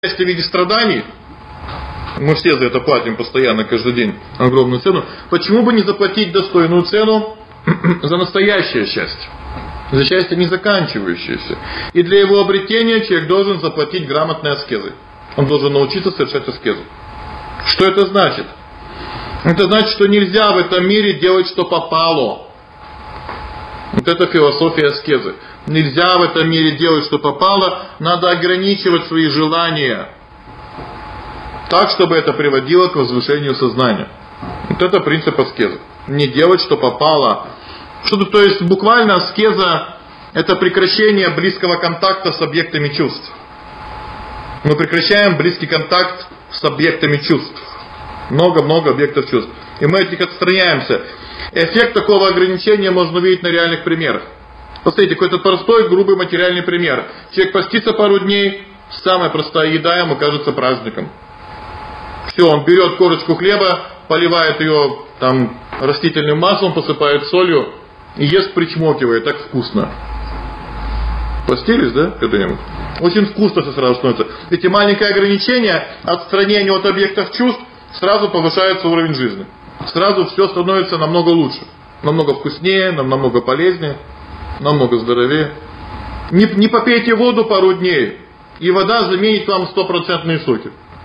в виде страданий, мы все за это платим постоянно, каждый день, огромную цену, почему бы не заплатить достойную цену за настоящее счастье? За счастье не заканчивающееся. И для его обретения человек должен заплатить грамотной аскезой. Он должен научиться совершать аскезу. Что это значит? Это значит, что нельзя в этом мире делать, что попало. Вот это философия аскезы. Нельзя в этом мире делать, что попало. Надо ограничивать свои желания. Так, чтобы это приводило к возвышению сознания. Вот это принцип аскезы. Не делать, что попало. То есть буквально аскеза — это прекращение близкого контакта с объектами чувств. Мы прекращаем близкий контакт с объектами чувств. Много-много объектов чувств. И мы от них отстраняемся. Эффект такого ограничения можно увидеть на реальных примерах. Посмотрите, какой-то простой, грубый материальный пример. Человек постится пару дней, самая простая еда ему кажется праздником. Все, он берет корочку хлеба, поливает ее растительным маслом, посыпает солью и ест, причмокивая, так вкусно. Постились, да, когда-нибудь? Очень вкусно все сразу становится. Эти маленькие ограничения, отстранение от объектов чувств, сразу повышается уровень жизни. Сразу все становится намного лучше. Намного вкуснее, намного полезнее, намного здоровее. Не попейте воду пару дней, и вода заменит вам 100% соки.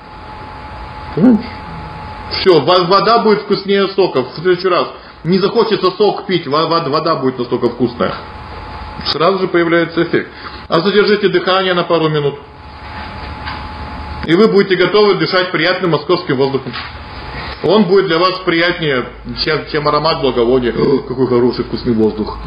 Все, вода будет вкуснее сока. В следующий раз не захочется сок пить, вода будет настолько вкусная. Сразу же появляется эффект. А задержите дыхание на пару минут, и вы будете готовы дышать приятным московским воздухом. Он будет для вас приятнее, чем аромат благовония. О, какой хороший вкусный воздух.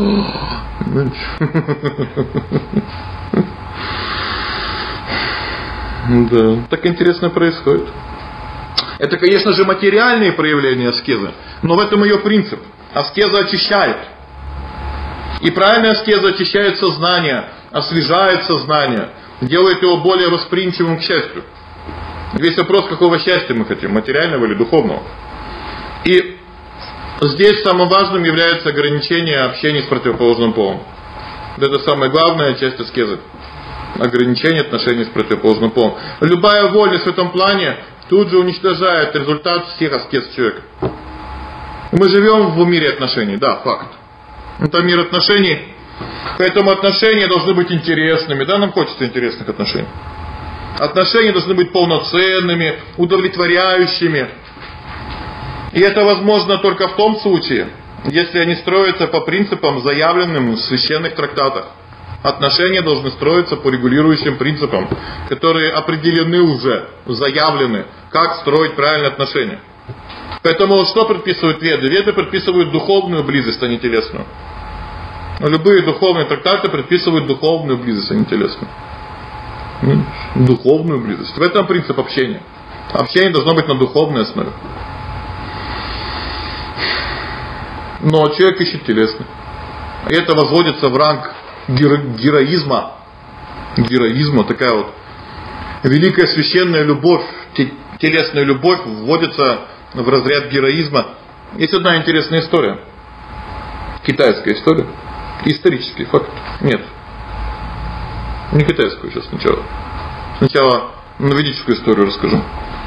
Да, так интересно происходит. Это, конечно же, материальные проявления аскезы, но в этом ее принцип. Аскеза очищает. И правильная аскеза очищает сознание, освежает сознание, делает его более восприимчивым к счастью. Весь вопрос, какого счастья мы хотим, материального или духовного. И здесь самым важным является ограничение общения с противоположным полом. Это самая главная часть аскезы. Ограничение отношений с противоположным полом. Любая вольность в этом плане тут же уничтожает результат всех аскез человека. Мы живем в мире отношений, да, факт. Это мир отношений, поэтому отношения должны быть интересными. Да, нам хочется интересных отношений. Отношения должны быть полноценными, удовлетворяющими. И это возможно только в том случае, если они строятся по принципам, заявленным в священных трактатах. Отношения должны строиться по регулирующим принципам, которые определены уже, заявлены, как строить правильные отношения. Поэтому что предписывают веды? Веды предписывают духовную близость, а не телесную. Любые духовные трактаты предписывают духовную близость, а не телесную. Духовную близость. В этом принцип общения. Общение должно быть на духовной основе. Но человек ищет телесный. И это возводится в ранг героизма. Героизма, такая вот великая священная любовь, телесная любовь вводится в разряд героизма. Есть одна интересная история. Китайская история. Исторический факт. Нет. Не китайскую сейчас сначала. Сначала ведическую историю расскажу.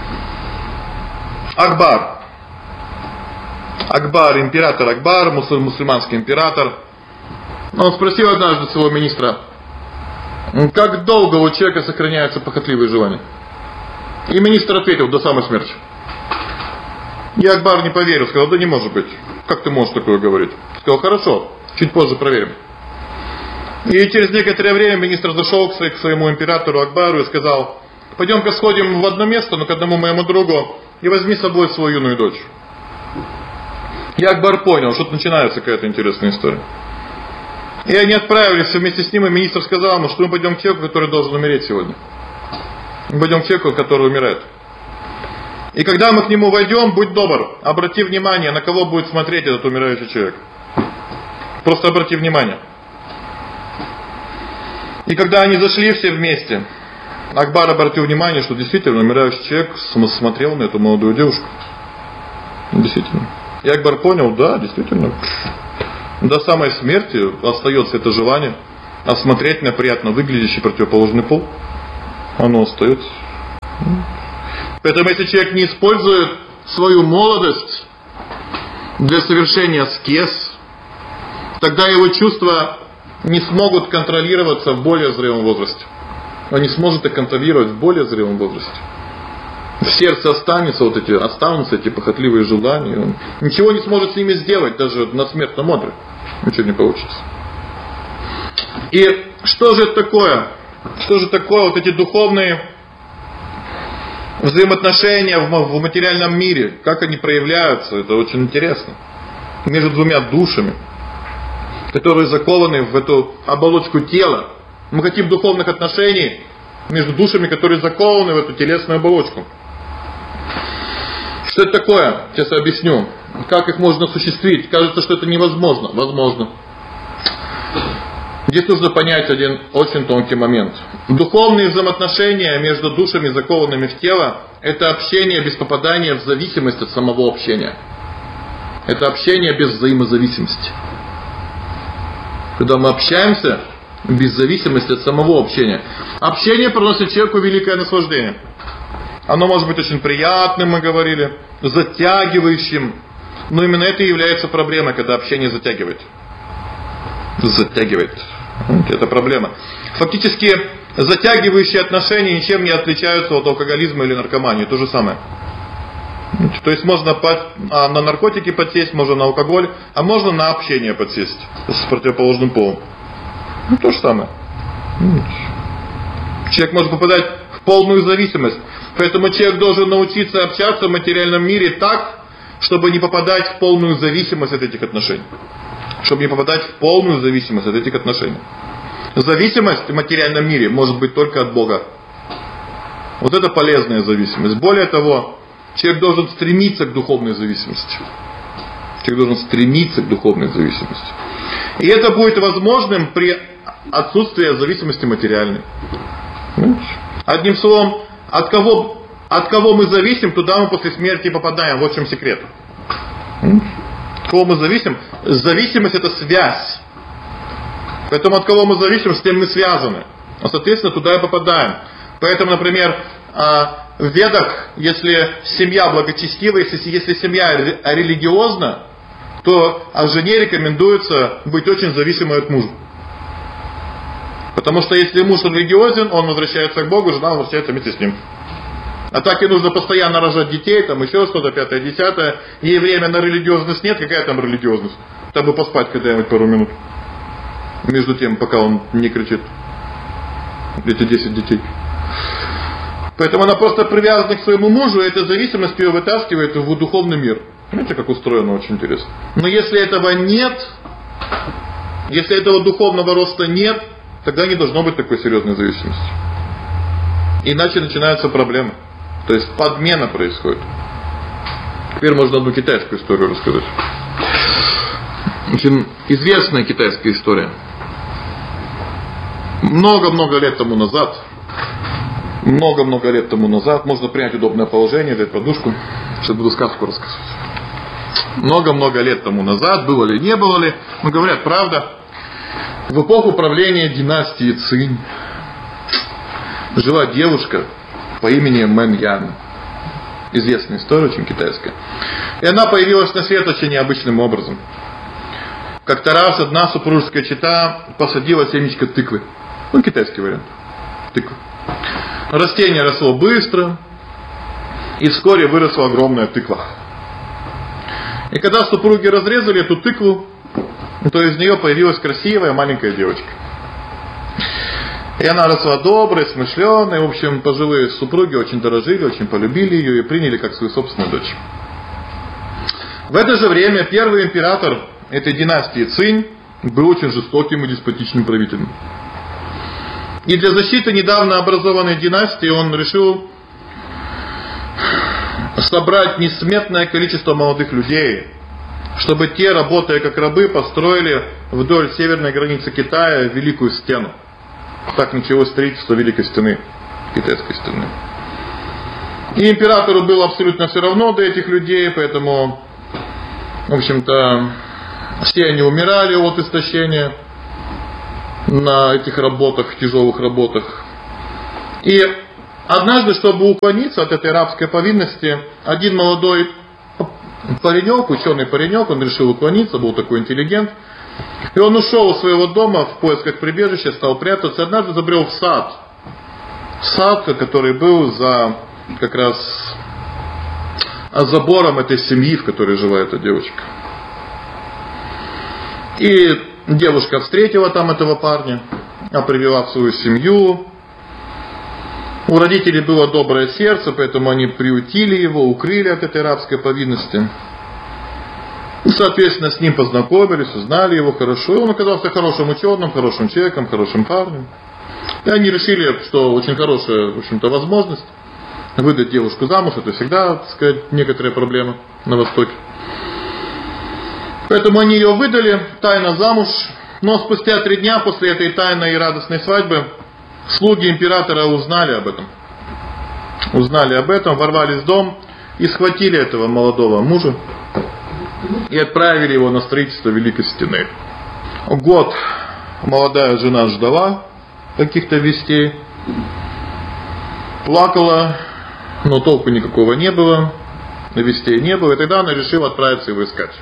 Акбар, император Акбар, мусульманский император. Он спросил однажды своего министра, как долго у человека сохраняются похотливые желания. И министр ответил: до самой смерти. И Акбар не поверил, сказал: да не может быть. Как ты можешь такое говорить? Сказал: хорошо, чуть позже проверим. И через некоторое время министр зашел к своему императору Акбару и сказал: пойдем-ка сходим в одно место, но к одному моему другу, и возьми с собой свою юную дочь. И Акбар понял, что начинается какая-то интересная история. И они отправились вместе с ним, и министр сказал ему, что мы пойдем к человеку, который должен умереть сегодня. Мы пойдем к человеку, который умирает. И когда мы к нему войдем, будь добр, обрати внимание, на кого будет смотреть этот умирающий человек. Просто обрати внимание. И когда они зашли все вместе, Акбар обратил внимание, что действительно умирающий человек смотрел на эту молодую девушку. Действительно. И Акбар понял, да, действительно, до самой смерти остается это желание осмотреть на приятно выглядящий противоположный пол. Оно остается. Поэтому если человек не использует свою молодость для совершения аскез, тогда его чувства не смогут контролироваться в более зрелом возрасте. Он не сможет их контролировать в более зрелом возрасте. В сердце останутся эти похотливые желания. Он ничего не сможет с ними сделать, даже на смертном одре. Ничего не получится. И что же это такое? Что же такое вот эти духовные взаимоотношения в материальном мире? Как они проявляются? Это очень интересно. Между двумя душами, которые закованы в эту оболочку тела. Мы хотим духовных отношений между душами, которые закованы в эту телесную оболочку. Что это такое? Сейчас я объясню. Как их можно осуществить? Кажется, что это невозможно. Возможно. Здесь нужно понять один очень тонкий момент. Духовные взаимоотношения между душами, закованными в тело, это общение без попадания в зависимость от самого общения. Это общение без взаимозависимости. Когда мы общаемся без зависимости от самого общения. Общение приносит человеку великое наслаждение. Оно может быть очень приятным, мы говорили, затягивающим. Но именно это и является проблемой, когда общение затягивает. Затягивает. Это проблема. Фактически затягивающие отношения ничем не отличаются от алкоголизма или наркомании. То же самое. То есть можно на наркотики подсесть, можно на алкоголь, а можно на общение подсесть с противоположным полом. То же самое. Человек может попадать в полную зависимость. Поэтому человек должен научиться общаться в материальном мире так, чтобы не попадать в полную зависимость от этих отношений. Чтобы не попадать в полную зависимость от этих отношений. Зависимость в материальном мире может быть только от Бога. Вот это полезная зависимость. Более того, человек должен стремиться к духовной зависимости. Человек должен стремиться к духовной зависимости. И это будет возможным при отсутствии зависимости материальной. Одним словом, от кого мы зависим, туда мы после смерти попадаем. Вот в чем секрет. От кого мы зависим? Зависимость — это связь. Поэтому от кого мы зависим, с тем мы связаны. А соответственно, туда и попадаем. Поэтому, например, в Ведах, если семья благочестивая, если семья религиозна, то жене рекомендуется быть очень зависимой от мужа. Потому что если муж религиозен, он возвращается к Богу, жена возвращается вместе с ним. А так и нужно постоянно рожать детей, там еще что-то, 5-е, 10-е. Ей время на религиозность нет, какая там религиозность? Там бы поспать когда-нибудь пару минут. Между тем, пока он не кричит. Эти 10 детей. Поэтому она просто привязана к своему мужу, и эта зависимость ее вытаскивает в духовный мир. Знаете, как устроено, очень интересно. Но если этого нет, если этого духовного роста нет, тогда не должно быть такой серьезной зависимости. Иначе начинаются проблемы. То есть подмена происходит. Теперь можно одну китайскую историю рассказать. Очень известная китайская история. Много-много лет тому назад, можно принять удобное положение, взять подушку. Сейчас буду сказку рассказывать. Много-много лет тому назад, было ли, не было ли, но говорят, правда, в эпоху правления династии Цинь жила девушка по имени Мэн Ян. Известная история, очень китайская. И она появилась на свет очень необычным образом. Как-то раз одна супружеская чета посадила семечко тыквы. Китайский вариант. Тыква. Растение росло быстро, и вскоре выросла огромная тыква. И когда супруги разрезали эту тыкву, то из нее появилась красивая маленькая девочка. И она росла доброй, смышленой. В общем, пожилые супруги очень дорожили, очень полюбили ее и приняли как свою собственную дочь. В это же время первый император этой династии Цинь был очень жестоким и деспотичным правителем. И для защиты недавно образованной династии он решил собрать несметное количество молодых людей, чтобы те, работая как рабы, построили вдоль северной границы Китая Великую Стену. Так началось строительство Великой Стены, китайской стены. И императору было абсолютно все равно до этих людей, поэтому, в общем-то, все они умирали от истощения на этих работах, тяжелых работах. И однажды, чтобы уклониться от этой рабской повинности, один молодой паренек, ученый паренек, он решил уклониться, был такой интеллигент. И он ушел из своего дома в поисках прибежища, стал прятаться. Однажды забрел в сад. Сад, который был за как раз забором этой семьи, в которой жила эта девочка. И девушка встретила там этого парня, привела в свою семью. У родителей было доброе сердце, поэтому они приютили его, укрыли от этой рабской повинности. И, соответственно, с ним познакомились, узнали его хорошо. И он оказался хорошим ученым, хорошим человеком, хорошим парнем. И они решили, что очень хорошая, в общем-то, возможность выдать девушку замуж. Это всегда, так сказать, некоторая проблема на Востоке. Поэтому они ее выдали тайно замуж. Но спустя 3 дня после этой тайной и радостной свадьбы слуги императора узнали об этом. Узнали об этом, ворвались в дом и схватили этого молодого мужа и отправили его на строительство Великой Стены. Год молодая жена ждала каких-то вестей, плакала, но толку никакого не было, вестей не было, и тогда она решила отправиться его искать.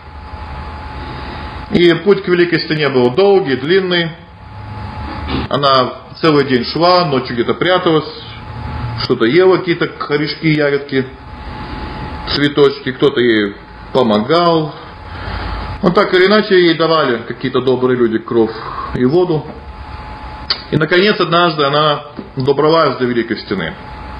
И путь к Великой Стене был долгий, длинный. Она целый день шла, ночью где-то пряталась, что-то ела, какие-то корешки, ягодки, цветочки, кто-то ей помогал. Вот так или иначе ей давали какие-то добрые люди кровь и воду. И наконец однажды она добралась до Великой Стены.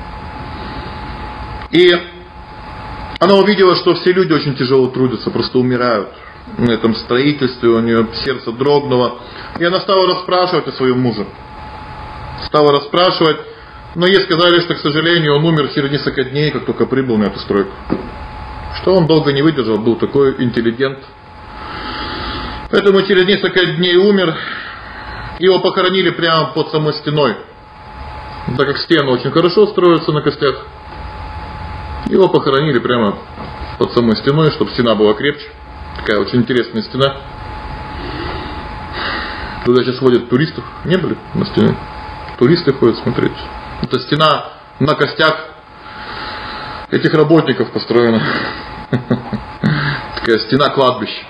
И она увидела, что все люди очень тяжело трудятся, просто умирают на этом строительстве, у нее сердце дрогнуло. И она стала расспрашивать о своем муже. Стала расспрашивать, но ей сказали, что, к сожалению, он умер через несколько дней, как только прибыл на эту стройку. Что он долго не выдержал, был такой интеллигент. Поэтому через несколько дней умер. Его похоронили прямо под самой стеной. Так как стены очень хорошо строятся на костях. Его похоронили прямо под самой стеной, чтобы стена была крепче. Такая очень интересная стена. Туда сейчас водят туристов. Не были на стене? Туристы ходят смотреть. Это стена на костях этих работников построена. Такая стена кладбища.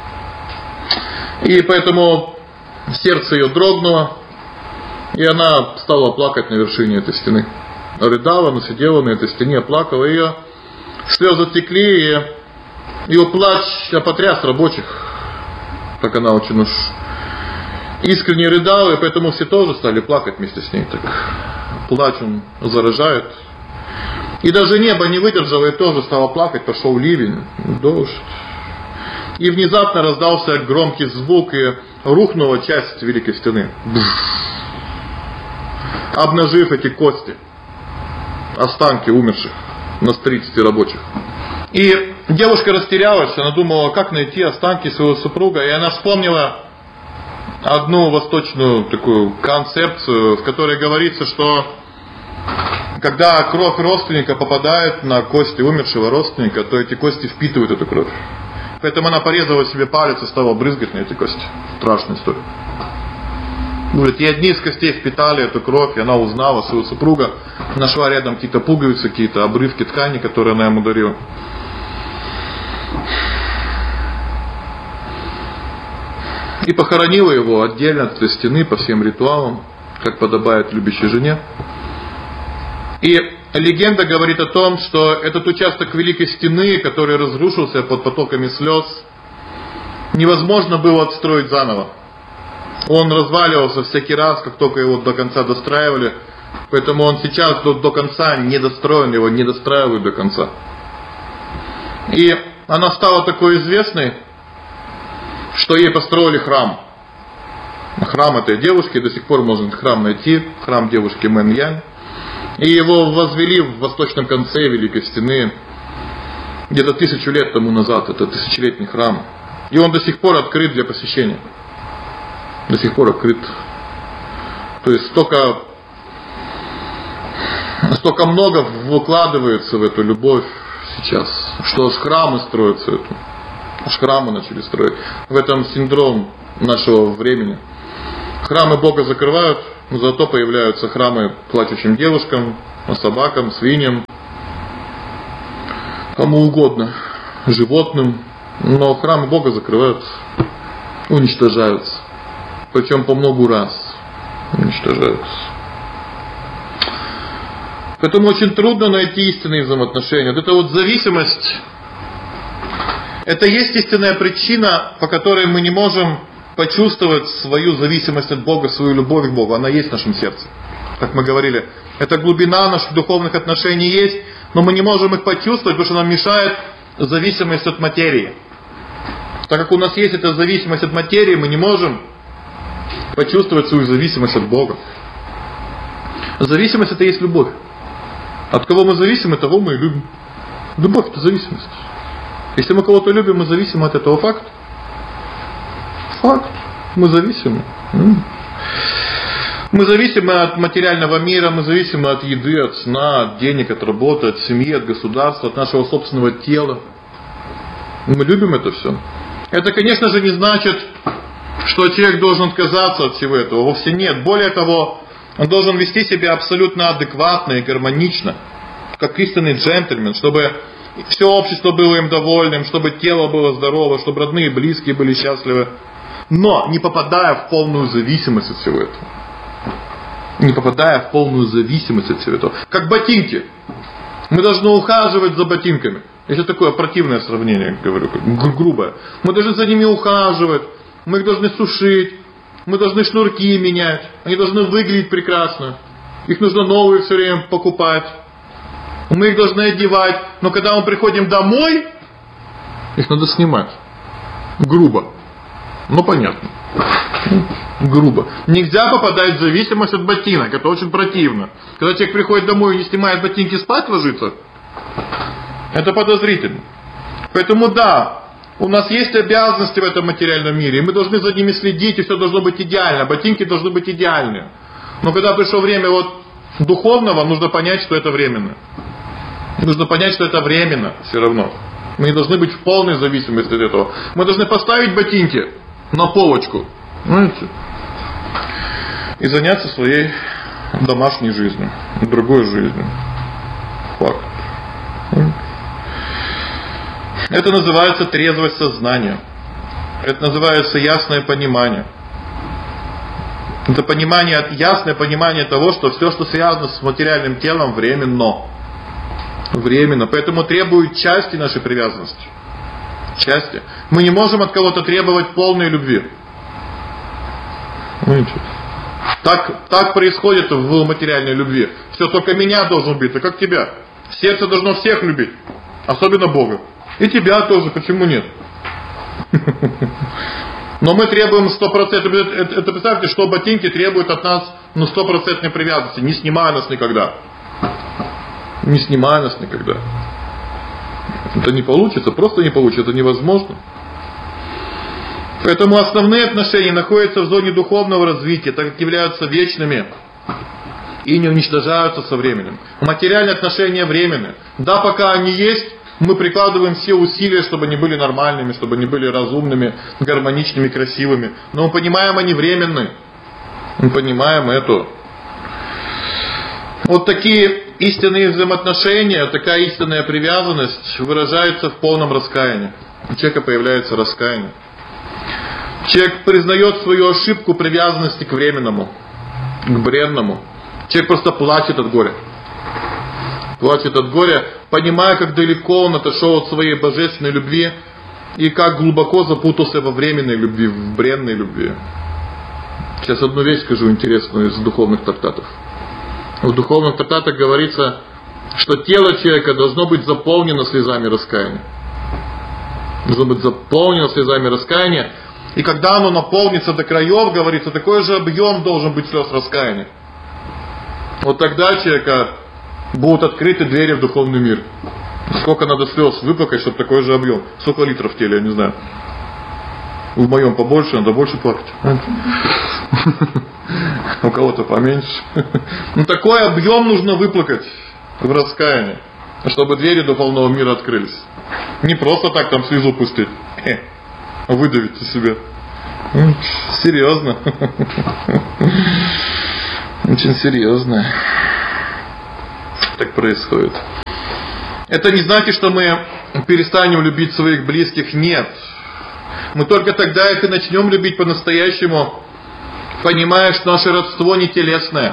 И поэтому сердце ее дрогнуло, и она стала плакать на вершине этой стены. Рыдала, она сидела на этой стене, плакала, и ее слезы текли, и ее плач потряс рабочих. Так она очень уж искренне рыдала, и поэтому все тоже стали плакать вместе с ней. Так плач он заражает. И даже небо не выдержало и тоже стало плакать, пошел ливень, дождь. И внезапно раздался громкий звук, и рухнула часть Великой Стены, обнажив эти кости, останки умерших на строительстве рабочих. И девушка растерялась, она думала, как найти останки своего супруга, и она вспомнила одну восточную такую концепцию, в которой говорится, что когда кровь родственника попадает на кости умершего родственника, то эти кости впитывают эту кровь. Поэтому она порезала себе палец и стала брызгать на эти кости. Страшная история. Говорит, и одни из костей впитали эту кровь, и она узнала своего супруга, нашла рядом какие-то пуговицы, какие-то обрывки ткани, которые она ему дарила. И похоронила его отдельно от этой стены по всем ритуалам, как подобает любящей жене. И легенда говорит о том, что этот участок Великой Стены, который разрушился под потоками слез, невозможно было отстроить заново. Он разваливался всякий раз, как только его до конца достраивали. Поэтому он сейчас до конца не достроен, его не достраивают до конца. И она стала такой известной, что ей построили храм. Храм этой девушки, до сих пор можно храм найти, храм девушки Мэн Янь. И его возвели в восточном конце Великой Стены где-то 1000 лет тому назад. Это 1000-летний храм. И он до сих пор открыт для посещения. До сих пор открыт. То есть столько много вкладывается в эту любовь сейчас, что аж храмы строятся. Аж храмы начали строить. В этом синдром нашего времени. Храмы Бога закрывают, но зато появляются храмы плачущим девушкам, собакам, свиньям, кому угодно, животным. Но храмы Бога закрываются, уничтожаются. Причем по многу раз уничтожаются. Поэтому очень трудно найти истинные взаимоотношения. Вот эта вот зависимость, это есть истинная причина, по которой мы не можем почувствовать свою зависимость от Бога, свою любовь к Богу. Она есть в нашем сердце. Как мы говорили, эта глубина наших духовных отношений есть, но мы не можем их почувствовать, потому что нам мешает зависимость от материи. Так как у нас есть эта зависимость от материи, мы не можем почувствовать свою зависимость от Бога. Зависимость — это есть любовь. От кого мы зависимы, того мы и любим. Любовь — это зависимость. Если мы кого-то любим, мы зависимы от этого факта. Факт. Мы зависимы. Мы зависимы от материального мира, мы зависимы от еды, от сна, от денег, от работы, от семьи, от государства, от нашего собственного тела. Мы любим это все. Это, конечно же, не значит, что человек должен отказаться от всего этого. Вовсе нет. Более того, он должен вести себя абсолютно адекватно и гармонично, как истинный джентльмен, чтобы все общество было им довольным, чтобы тело было здорово, чтобы родные и близкие были счастливы. Но не попадая в полную зависимость от всего этого. Не попадая в полную зависимость от всего этого. Как ботинки. Мы должны ухаживать за ботинками. Если такое противное сравнение, говорю, грубое. Мы должны за ними ухаживать. Мы их должны сушить. Мы должны шнурки менять. Они должны выглядеть прекрасно. Их нужно новые все время покупать. Мы их должны одевать. Но когда мы приходим домой, их надо снимать. Грубо. Ну понятно. Грубо. Нельзя попадать в зависимость от ботинок. Это очень противно. Когда человек приходит домой и не снимает ботинки, спать ложится, это подозрительно. Поэтому да, у нас есть обязанности в этом материальном мире, и мы должны за ними следить, и все должно быть идеально. Ботинки должны быть идеальны. Но когда пришло время вот духовного, нужно понять, что это временно. Нужно понять, что это временно все равно. Мы не должны быть в полной зависимости от этого. Мы должны поставить ботинки на полочку, знаете, и заняться своей домашней жизнью, другой жизнью. Факт. Это называется трезвость сознания. Это называется ясное понимание. Это понимание, ясное понимание того, что все, что связано с материальным телом, временно. Временно. Поэтому требует части нашей привязанности. Части. Мы не можем от кого-то требовать полной любви. Так происходит в материальной любви. Все, только меня должен любить, а как тебя? Сердце должно всех любить. Особенно Бога. И тебя тоже, почему нет? Но мы требуем 100%. Это представьте, что ботинки требуют от нас 100% привязанности. Не снимая нас никогда. Не снимая нас никогда. Это не получится, просто не получится, это невозможно. Поэтому основные отношения находятся в зоне духовного развития, так как являются вечными и не уничтожаются со временем. Материальные отношения временны. Да, пока они есть, мы прикладываем все усилия, чтобы они были нормальными, чтобы они были разумными, гармоничными, красивыми. Но мы понимаем, они временны. Мы понимаем это. Вот такие истинные взаимоотношения, такая истинная привязанность выражается в полном раскаянии. У человека появляется раскаяние. Человек признает свою ошибку привязанности к временному, к бренному. Человек просто плачет от горя. Плачет от горя, понимая, как далеко он отошел от своей божественной любви и как глубоко запутался во временной любви, в бренной любви. Сейчас одну вещь скажу интересную из духовных трактатов. В духовных трактатах говорится, что тело человека должно быть заполнено слезами раскаяния. Должно быть заполнено слезами раскаяния. И когда оно наполнится до краев, говорится, такой же объем должен быть слез раскаяния. Вот тогда человека будут открыты двери в духовный мир. Сколько надо слез выплакать, чтобы такой же объем. Сколько литров в теле, я не знаю. В моем побольше, надо больше плакать. У кого-то поменьше. Но такой объем нужно выплакать в раскаянии, чтобы двери духовного мира открылись. Не просто так там слезу пустить. Выдавить из себя. Серьезно. Очень серьезно. так происходит. Это не значит, что мы перестанем любить своих близких. Нет. Мы только тогда их и начнем любить по-настоящему, понимая, что наше родство не телесное.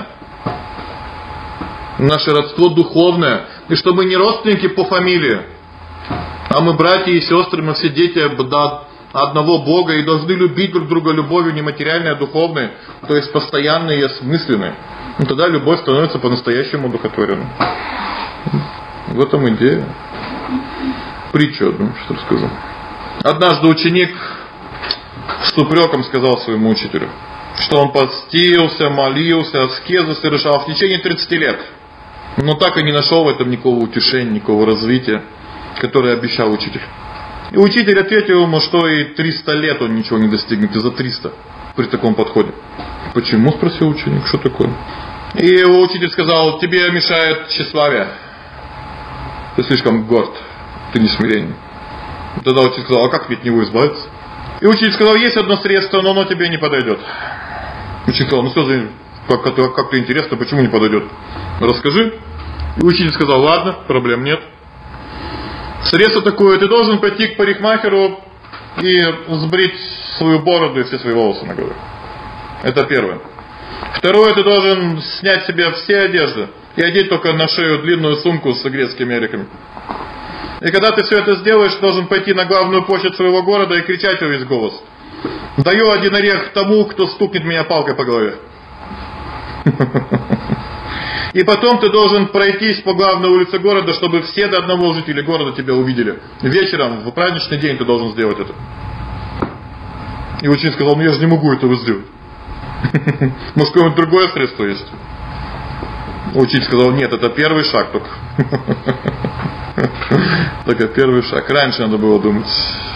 Наше родство духовное. И что мы не родственники по фамилии, а мы братья и сестры, мы все дети одного Бога и должны любить друг друга любовью нематериальной, а духовной, то есть постоянной и осмысленной. И тогда любовь становится по-настоящему одухотворенной. В этом идея. Притчу одну, что расскажу. Однажды ученик с упреком сказал своему учителю, что он постился, молился, аскезы совершал в течение 30 лет. Но так и не нашел в этом никакого утешения, никакого развития, которое обещал учитель. И учитель ответил ему, что и 300 лет он ничего не достигнет, и за 300 при таком подходе. Почему, спросил ученик, что такое? И его учитель сказал, тебе мешает тщеславие. Ты слишком горд, ты не смиренен. Тогда учитель сказал, а как мне от него избавиться? И учитель сказал, есть одно средство, но оно тебе не подойдет. Учитель сказал, ну что за... Как-то интересно, почему не подойдет? Расскажи. И учитель сказал, ладно, проблем нет. Средство такое, ты должен пойти к парикмахеру и сбрить свою бороду и все свои волосы на голове. Это первое. Второе, ты должен снять себе все одежды и одеть только на шею длинную сумку с грецкими орехами. И когда ты все это сделаешь, ты должен пойти на главную площадь своего города и кричать во весь голос. Даю один орех тому, кто стукнет меня палкой по голове. И потом ты должен пройтись по главной улице города, чтобы все до одного жители города тебя увидели. Вечером, в праздничный день ты должен сделать это. И ученик сказал, ну я же не могу этого сделать. Может, какое-нибудь другое средство есть? Учитель сказал, нет, это первый шаг только. Только первый шаг. Раньше надо было думать.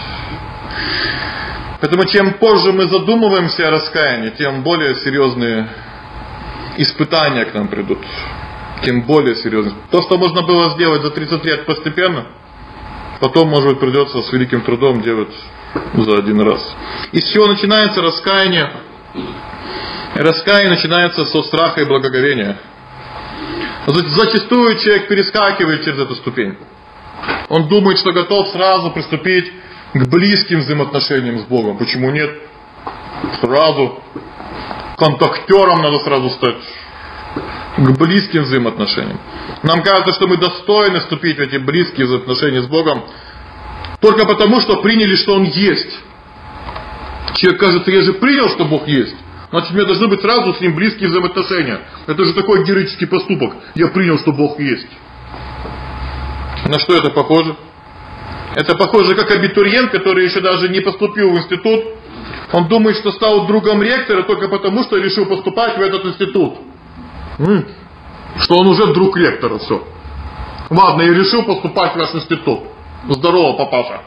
Поэтому чем позже мы задумываемся о раскаянии, тем более серьезные испытания к нам придут. Тем более серьезные. То, что можно было сделать за 30 лет постепенно, потом, может быть, придется с великим трудом делать за один раз. Из чего начинается раскаяние? Раскаяние начинается со страха и благоговения. Зачастую человек перескакивает через эту ступень. Он думает, что готов сразу приступить к близким взаимоотношениям с Богом. Почему нет? Сразу контактером надо сразу стать. К близким взаимоотношениям. Нам кажется, что мы достойны вступить в эти близкие взаимоотношения с Богом только потому, что приняли, что Он есть. Человек кажется, я же принял, что Бог есть. Значит, у меня должны быть сразу с Ним близкие взаимоотношения. Это же такой героический поступок. Я принял, что Бог есть. На что это похоже? Это похоже, как абитуриент, который еще даже не поступил в институт. Он думает, что стал другом ректора только потому, что решил поступать в этот институт. Что он уже друг ректора, все. Ладно, я решил поступать в ваш институт. Здорово, папаша.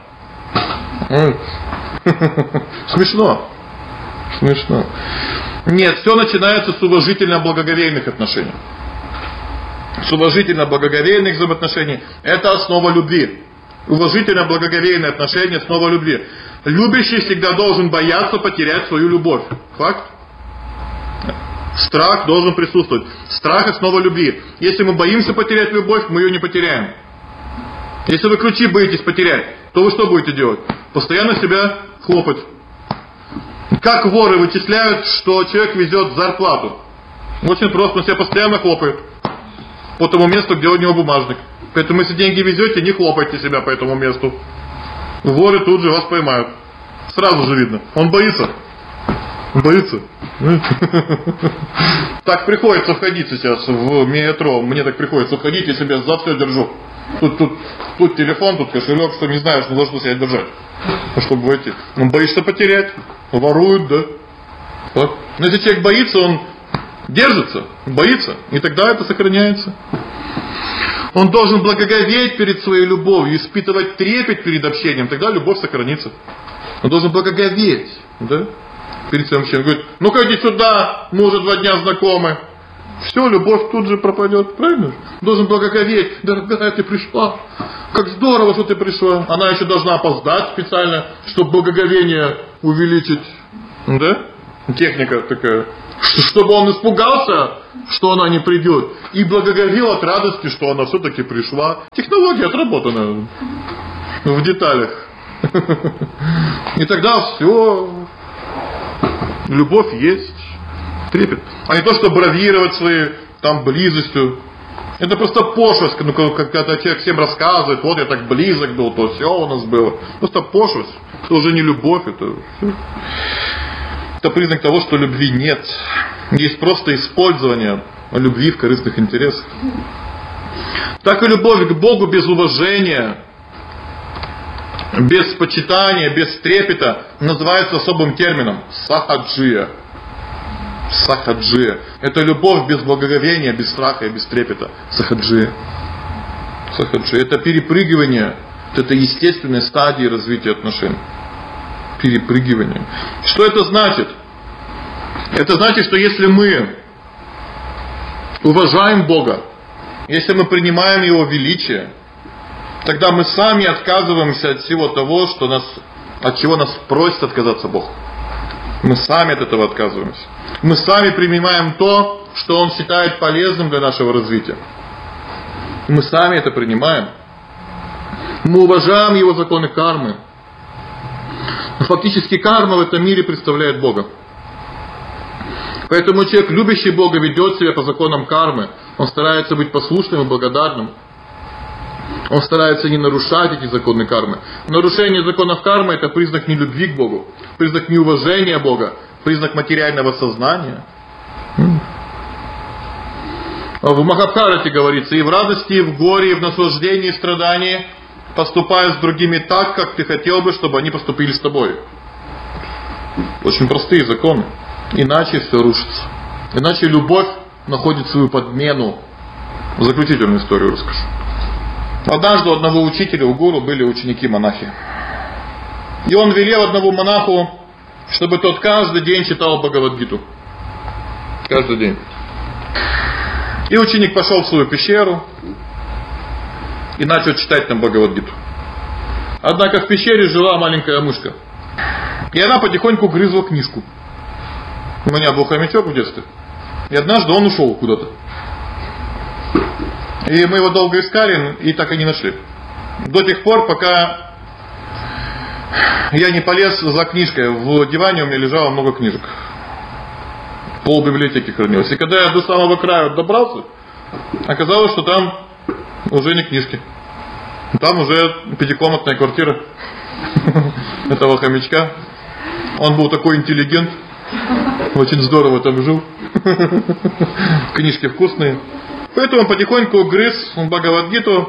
Смешно. Смешно. Нет, все начинается с уважительно-благоговейных отношений. С уважительно-благоговейных взаимоотношений. Это основа любви. Уважительно-благоговейные отношения – основа любви. Любящий всегда должен бояться потерять свою любовь. Факт. Страх должен присутствовать. Страх – основа любви. Если мы боимся потерять любовь, мы ее не потеряем. Если вы ключи боитесь потерять, то вы что будете делать? Постоянно себя хлопать. Как воры вычисляют, что человек везет зарплату? Очень просто, он себя постоянно хлопает по тому месту, где у него бумажник. Поэтому, если деньги везете, не хлопайте себя по этому месту. Воры тут же вас поймают. Сразу же видно. Он боится. Боится. Так приходится входить сейчас в метро. Мне так приходится входить, я себя за все держу. Тут телефон, тут кошелек, что не знаю, что должен себя держать. Чтобы войти. Он боится потерять. Воруют, да. Так. Но если человек боится, он держится, боится. И тогда это сохраняется. Он должен благоговеть перед своей любовью, испытывать трепет перед общением. Тогда любовь сохранится. Он должен благоговеть, да? Перед своим общением. Говорит, ну-ка иди сюда, мы уже 2 дня знакомы. Все, любовь тут же пропадет, правильно? Должен благоговеть. Дорогая, ты пришла. Как здорово, что ты пришла. Она еще должна опоздать специально, чтобы благоговение увеличить. Да? Техника такая, чтобы он испугался, что она не придет, и благоговел от радости, что она все-таки пришла. Технология отработана в деталях. И тогда все, любовь есть, трепет. А не то, что бравировать своей там близостью. Это просто пошлость, когда человек всем рассказывает, вот я так близок был, то все у нас было. Просто пошлость, это уже не любовь, это признак того, что любви нет. Есть просто использование любви в корыстных интересах. Так и любовь к Богу без уважения, без почитания, без трепета называется особым термином сахаджия. Сахаджия. Это любовь без благоговения, без страха и без трепета. Сахаджия. Сахаджия. Это перепрыгивание. Это естественная стадия развития отношений. Перепрыгивание. Что это значит? Это значит, что если мы уважаем Бога, если мы принимаем Его величие, тогда мы сами отказываемся от всего того, от чего нас просит отказаться Бог. Мы сами от этого отказываемся. Мы сами принимаем то, что Он считает полезным для нашего развития. Мы сами это принимаем. Мы уважаем Его законы кармы. Но фактически карма в этом мире представляет Бога. Поэтому человек, любящий Бога, ведет себя по законам кармы. Он старается быть послушным и благодарным. Он старается не нарушать эти законы кармы. Нарушение законов кармы — это признак нелюбви к Богу, признак неуважения Бога, признак материального сознания. В Махабхарате говорится: и в радости, и в горе, и в наслаждении, и в страдании поступай с другими так, как ты хотел бы, чтобы они поступили с тобой. Очень простые законы. Иначе все рушится. Иначе любовь находит свою подмену. Заключительную историю расскажу. Однажды у одного учителя, у гуру, были ученики-монахи. И он велел одному монаху, чтобы тот каждый день читал Бхагавад-гиту. Каждый день. И ученик пошел в свою пещеру и начал читать там Бхагавад-гиту. Однако в пещере жила маленькая мышка. И она потихоньку грызла книжку. У меня был хомячок в детстве. И однажды он ушел куда-то. И мы его долго искали и так и не нашли. До тех пор, пока я не полез за книжкой. В диване у меня лежало много книжек. Пол библиотеки хранилось. И когда я до самого края добрался, оказалось, что там уже не книжки. Там уже пятикомнатная квартира этого хомячка. Он был такой интеллигент. Очень здорово там жил. Книжки вкусные. Поэтому он потихоньку грыз Бхагавад-гиту.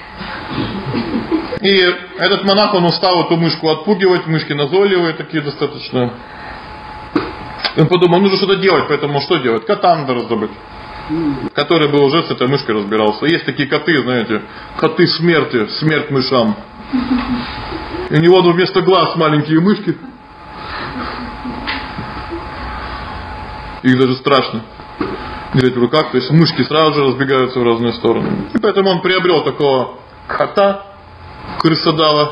И этот монах, он устал эту мышку отпугивать. Мышки назойливые такие достаточно. Он подумал, нужно что-то делать. Поэтому что делать? Кота надо раздобыть, который бы уже с этой мышкой разбирался. Есть такие коты, знаете, коты смерти, смерть мышам. И у него вместо глаз маленькие мышки. Их даже страшно держать в руках, то есть мышки сразу же разбегаются в разные стороны. И поэтому он приобрел такого кота, крысодава.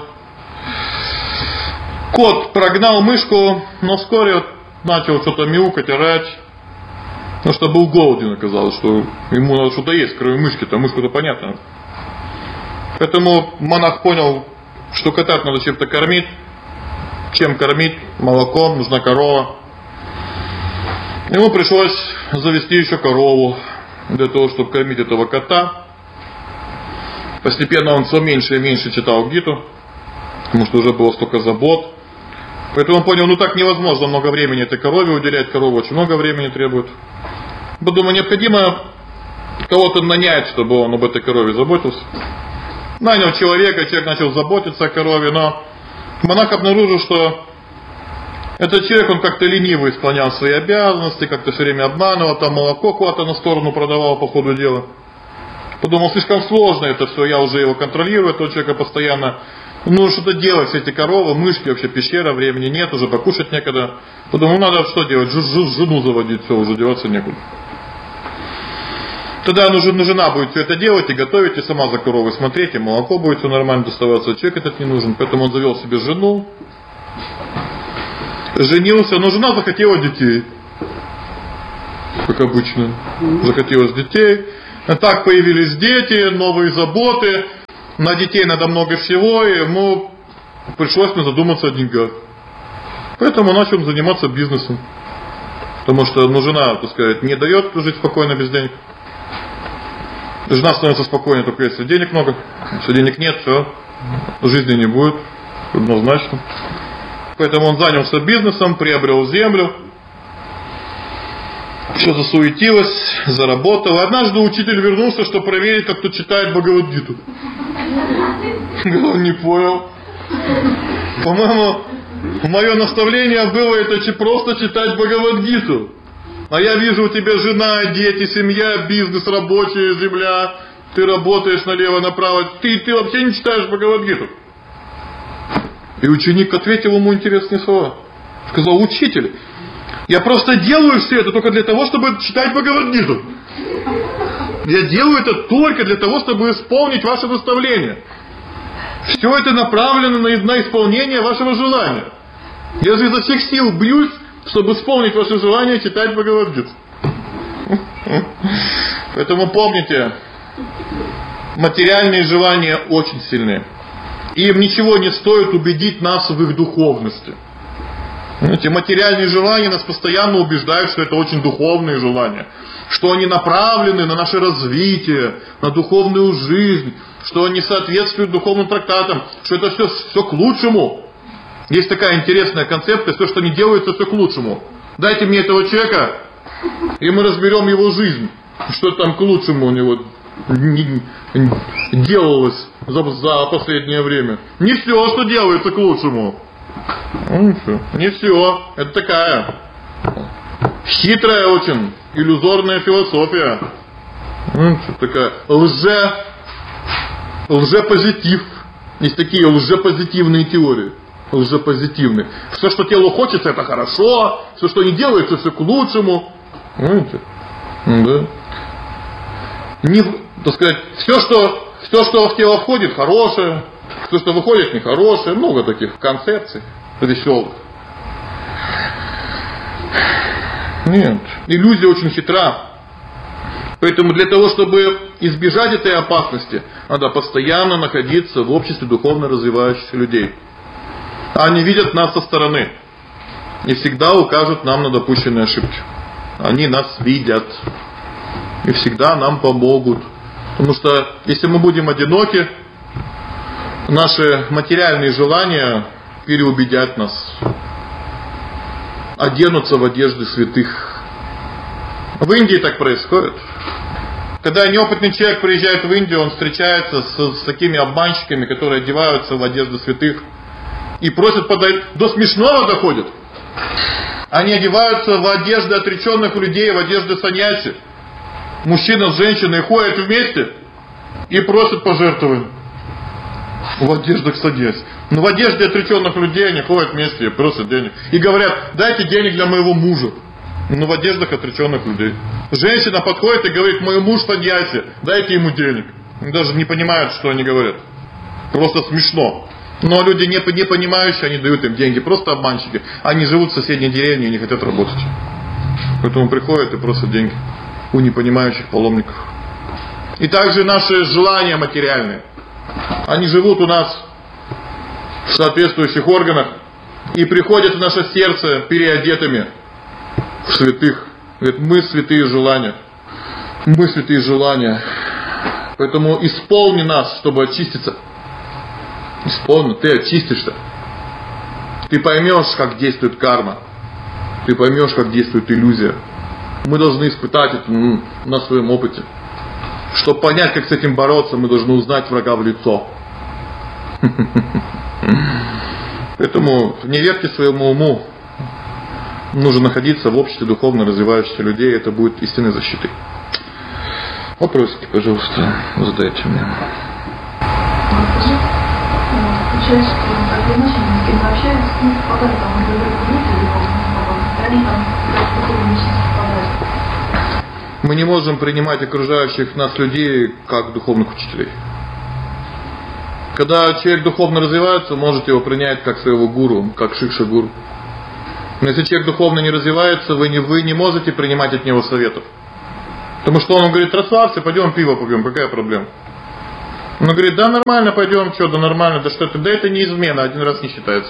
Кот прогнал мышку, но вскоре начал что-то мяукать, орать. Потому что был голоден, оказалось, что ему надо что-то есть, кроме мышки-то. Мышку-то понятно. Поэтому монах понял, что кота надо чем-то кормить. Чем кормить? Молоком, нужна корова. Ему пришлось завести еще корову для того, чтобы кормить этого кота. Постепенно он все меньше и меньше читал гиту, потому что уже было столько забот. Поэтому он понял, так невозможно много времени этой корове уделять. Корова очень много времени требует. Подумал, необходимо кого-то нанять, чтобы он об этой корове заботился. Нанял человека, человек начал заботиться о корове, но монах обнаружил, что этот человек, он как-то лениво исполнял свои обязанности, как-то все время обманывал, там молоко куда-то на сторону продавал по ходу дела. Подумал, слишком сложно это все, я уже его контролирую, этого человека постоянно. Ну, что-то делать, все эти коровы, мышки, вообще пещера, времени нет, уже покушать некогда. Подумал, надо что делать, жену заводить, все, уже деваться некуда. Тогда жена будет все это делать и готовить, и сама за коровой смотреть, и молоко будет все нормально доставаться, человек этот не нужен. Поэтому он завел себе жену. женился, но жена захотела детей. Как обычно. Захотелось детей. А так появились дети, новые заботы. На детей надо много всего, и ему пришлось задуматься о деньгах. Поэтому начал заниматься бизнесом. Потому что жена, так сказать, не дает жить спокойно без денег. Жена становится спокойнее только если денег много. Если денег нет, все, жизни не будет. Однозначно. Поэтому он занялся бизнесом, приобрел землю. Все засуетилось, заработал. Однажды учитель вернулся, чтобы проверить, как кто читает Бхагавад-гиту. Он не понял. По-моему, мое наставление было это просто читать Бхагавад-гиту. А я вижу, у тебя жена, дети, семья, бизнес, рабочая земля. Ты работаешь налево-направо. Ты вообще не читаешь Бхагавад-гиту. И ученик ответил ему интересные слова. Сказал: учитель, я просто делаю все это только для того, чтобы читать Бхагавад-гиту. Я делаю это только для того, чтобы исполнить ваше наставление. Все это направлено на исполнение вашего желания. Я же изо всех сил бьюсь, чтобы исполнить ваше желание читать Бхагавад-гиту. Поэтому помните, материальные желания очень сильны. Им ничего не стоит убедить нас в их духовности. Эти материальные желания нас постоянно убеждают, что это очень духовные желания, что они направлены на наше развитие, на духовную жизнь, что они соответствуют духовным трактатам, что это все к лучшему. Есть такая интересная концепция: все, что не делается, все к лучшему. Дайте мне этого человека, и мы разберем его жизнь, что там к лучшему у него делалось за последнее время. Не все, что делается, к лучшему. Не все. Это такая хитрая очень, иллюзорная философия. Такая лжепозитив. Есть такие лжепозитивные теории. Лжепозитивные. Все, что телу хочется, это хорошо. Все, что не делается, все к лучшему. Понимаете? Да. Так сказать, все, что в тело входит, хорошее. Все, что выходит, нехорошее. Много таких концепций веселых. Нет. Иллюзия очень хитра. Поэтому для того, чтобы избежать этой опасности, надо постоянно находиться в обществе духовно развивающихся людей. Они видят нас со стороны и всегда укажут нам на допущенные ошибки. Они нас видят и всегда нам помогут. Потому что если мы будем одиноки, наши материальные желания переубедят нас, оденутся в одежды святых. В Индии так происходит. Когда неопытный человек приезжает в Индию, он встречается с такими обманщиками, которые одеваются в одежды святых и просят подать. До смешного доходит. Они одеваются в одежды отреченных людей, в одежды саньяси. Мужчина с женщиной ходят вместе и просят пожертвований. В одеждах саньяси. Но в одежде отреченных людей они ходят вместе и просят денег. И говорят: дайте денег для моего мужа. Но в одеждах отреченных людей. Женщина подходит и говорит: мой муж саньяси, дайте ему денег. Даже не понимают, что они говорят. Просто смешно. Но люди не понимающие, они дают им деньги. Просто обманщики. Они живут в соседней деревне и не хотят работать. Поэтому приходят и просят деньги у непонимающих паломников. И также наши желания материальные. Они живут у нас в соответствующих органах и приходят в наше сердце переодетыми в святых. Говорят: мы святые желания. Мы святые желания. Поэтому исполни нас, чтобы очиститься. Исполни, ты очистишься. Ты поймешь, как действует карма. Ты поймешь, как действует иллюзия. Мы должны испытать это на своем опыте. Чтобы понять, как с этим бороться, мы должны узнать врага в лицо. Поэтому не верьте своему уму. Нужно находиться в обществе духовно развивающихся людей. Это будет истинной защитой. Вопросики, пожалуйста, задайте мне. Получается, что так или иначе мы с кем-то общаемся, с кем-то попадает, там мы говорим, или они там духовно не попадают. Мы не можем принимать окружающих нас людей как духовных учителей. Когда человек духовно развивается, можете его принять как своего гуру, как шикша-гуру. Но если человек духовно не развивается, вы не можете принимать от него советов. Потому что он вам говорит: расслабься, пойдем пиво попьем, какая проблема? Он говорит: да нормально, пойдем, что, да нормально, да что ты, да это не измена, один раз не считается.